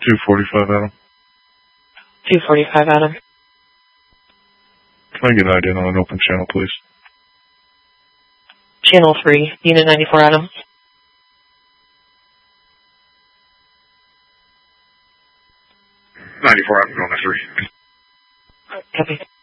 245, Adam. 245, Adam. Can I get an idea on an open channel, please? Channel 3, Unit 94, Adam. 94, Adam, going to 3. Copy.